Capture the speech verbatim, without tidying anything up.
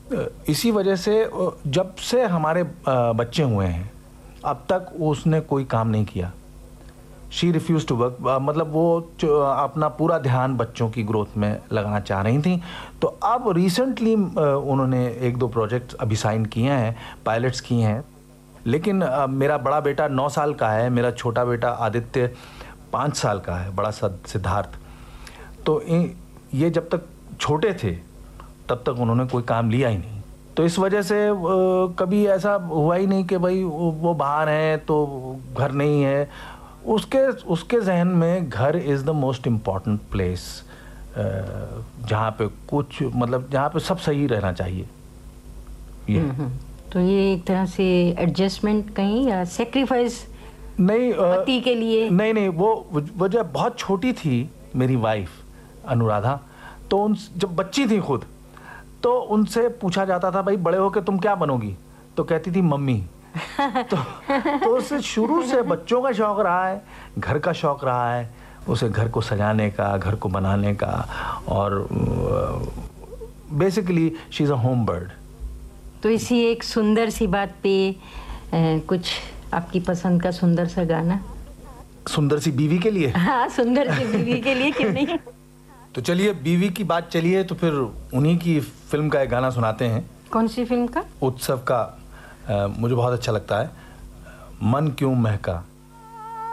इसी वजह से जब से हमारे बच्चे हुए हैं अब तक उसने कोई काम नहीं किया। शी रिफ्यूज टू वर्क, मतलब वो अपना पूरा ध्यान बच्चों की ग्रोथ में लगाना चाह रही थी। तो अब रिसेंटली उन्होंने एक दो प्रोजेक्ट्स अभी साइन किए हैं, पायलट्स किए हैं। लेकिन मेरा बड़ा बेटा नौ साल का है, मेरा छोटा बेटा आदित्य पाँच साल का है, बड़ा सिद्धार्थ। तो ये जब तक छोटे थे तब तक उन्होंने कोई काम लिया ही नहीं। तो इस वजह से कभी ऐसा हुआ ही नहीं कि भाई वो बाहर हैं तो घर नहीं है। उसके उसके जहन में घर is the most important place, जहाँ पे कुछ मतलब जहाँ पे सब सही रहना चाहिए। ये तो ये एक तरह से एडजस्टमेंट कहीं या सेक्रीफाइस नहीं पति के लिए? नहीं नहीं वो वो जब बहुत छोटी थी मेरी वाइफ अनुराधा, तो उन जब बच्ची थी खुद, तो उनसे पूछा जाता था भाई बड़े होके तुम क्या बनोगी, तो कहती थी मम्मी। तो तो उसे शुरू से बच्चों का शौक रहा है, घर का शौक रहा है, उसे घर को सजाने का, घर को बनाने का, और basically she is a home bird. तो इसी एक सुंदर सी बात पे ए, कुछ आपकी पसंद का सुंदर सा गाना। सुंदर सी बीवी के लिए? हाँ, सुंदर सी बीवी के लिए क्यों नहीं। तो चलिए बीवी की बात चलिए तो फिर उन्हीं की फिल्म का एक गाना सुनाते हैं। कौन सी फिल्म का? उत्सव का। आ, मुझे बहुत अच्छा लगता है, मन क्यों महका।